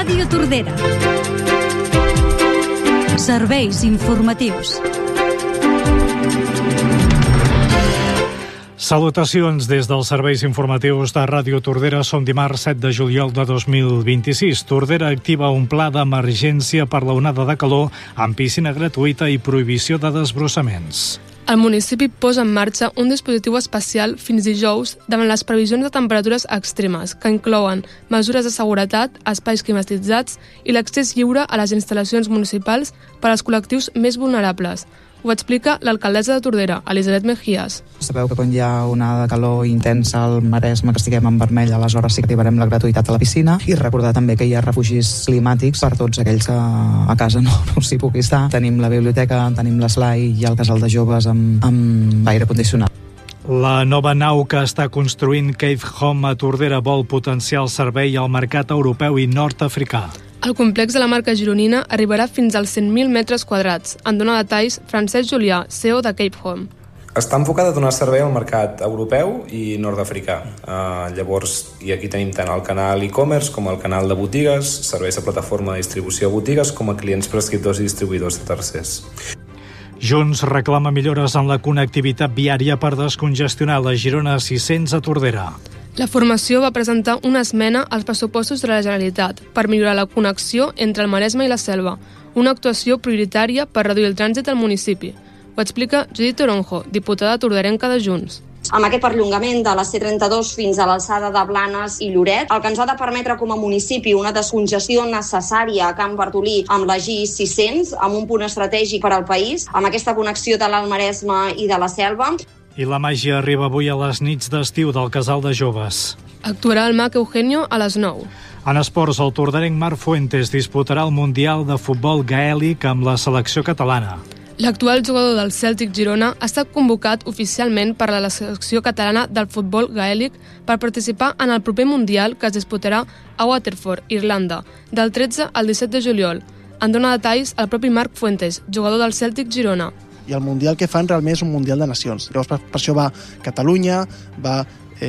Ràdio Tordera. Serveis informatius. Salutacions des dels serveis informatius de Ràdio Tordera. Som dimarts 7 de juliol de 2026. Tordera activa un pla d'emergència per la onada de calor amb piscina gratuïta i prohibició de desbrossaments. El municipi posa en marxa un dispositiu especial fins dijous davant les previsions de temperatures extremes, que inclouen mesures de seguretat, espais climatitzats i l'accés lliure a les instal·lacions municipals per als col·lectius més vulnerables. Ho explica l'alcaldessa de Tordera, Elisabet Mejías. Sabeu que quan hi ha una de calor intensa al Maresme, que estiguem en vermell, aleshores sí que activarem la gratuïtat a la piscina, i recordar també que hi ha refugis climàtics per tots aquells que a casa no s'hi pugui estar. Tenim la biblioteca, tenim l'eslai i el casal de joves amb aire condicionat. La nova nau que està construint Cave Home a Tordera vol potenciar el servei al mercat europeu i nord-africà. El complex de la marca gironina arribarà fins als 100.000 metres quadrats. En dona detalls Francesc Julià, CEO de Cave Home. Està enfocada a donar servei al mercat europeu i nord-africà. Llavors, i aquí tenim tant el canal e-commerce com el canal de botigues, serveis de plataforma de distribució a botigues com a clients prescriptors i distribuïdors de tercers. Junts reclama millores en la connectivitat viària per descongestionar la Girona 600 a Tordera. La formació va presentar una esmena als pressupostos de la Generalitat per millorar la connexió entre el Maresme i la Selva, una actuació prioritària per reduir el trànsit al municipi. Ho explica Judit Toronjo, diputada torderenca de Junts. Amb aquest perllongament de la C32 fins a l'alçada de Blanes i Lloret, el que ens ha de permetre com a municipi una descongestió necessària a Can Bartolí amb la G600, amb un punt estratègic per al país, amb aquesta connexió de l'Alt Maresme i de la Selva. I la màgia arriba avui a les nits d'estiu del Casal de Joves. Actuarà el Mac Eugenio a les 9. En esports, el torderenc Marc Fuentes disputarà el Mundial de Futbol Gaèlic amb la selecció catalana. L'actual jugador del Celtic Girona ha estat convocat oficialment per a la selecció catalana del futbol gaèlic per participar en el proper Mundial que es disputarà a Waterford, Irlanda, del 13 al 17 de juliol. En dona detalls el propi Marc Fuentes, jugador del Celtic Girona. I el Mundial que fan realment és un Mundial de Nacions. Llavors, per això va Catalunya, va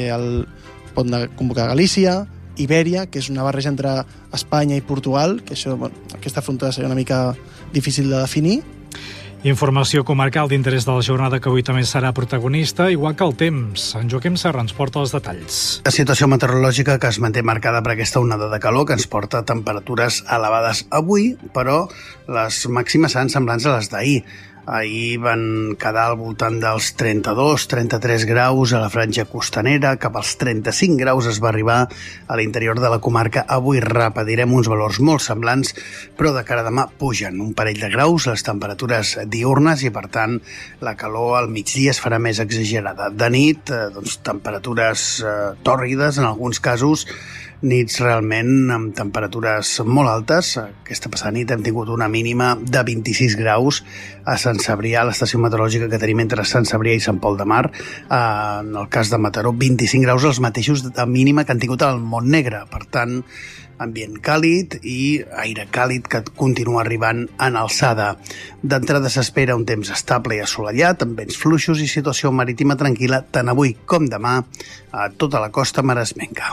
pot convocar Galícia, Ibèria, que és una barreja entre Espanya i Portugal, que això, aquesta frontera seria una mica difícil de definir. Informació comarcal d'interès de la jornada, que avui també serà protagonista, igual que el temps. En Joaquim Serra ens porta els detalls. La situació meteorològica que es manté marcada per aquesta onada de calor que ens porta a temperatures elevades avui, però les màximes seran semblants a les d'ahir. Ahir van quedar al voltant dels 32-33 graus a la franja costanera, cap als 35 graus es va arribar a l'interior de la comarca. Avui repetirem uns valors molt semblants, però de cara a demà pugen un parell de graus les temperatures diurnes i, per tant, la calor al migdia es farà més exagerada. De nit, temperatures tòrrides en alguns casos, nits realment amb temperatures molt altes. Aquesta passada nit hem tingut una mínima de 26 graus a Sant Cebrià, l'estació meteorològica que tenim entre Sant Cebrià i Sant Pol de Mar. En el cas de Mataró, 25 graus, els mateixos de mínima que han tingut al Montnegre. Per tant, ambient càlid i aire càlid que continua arribant en alçada. D'entrada s'espera un temps estable i assolellat, amb vents fluixos i situació marítima tranquil·la tant avui com demà a tota la costa maresmenca.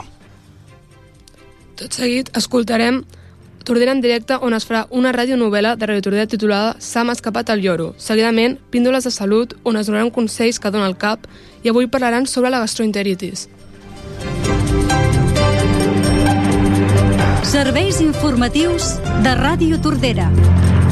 Tot seguit escoltarem Tordera en directe, on es farà una radionovel·la de Ràdio Tordera titulada S'ha escapat el lloro. Seguidament, píndoles de salut, on es donaran consells que dona el cap, i avui parlaran sobre la gastroenteritis. Serveis informatius de Ràdio Tordera.